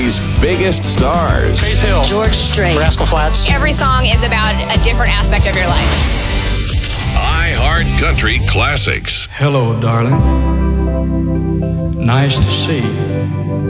country's biggest stars. Faith Hill, George Strait, Rascal Flatts. Every song is about a different aspect of your life. iHeart Country Classics. Hello, darling. Nice to see you.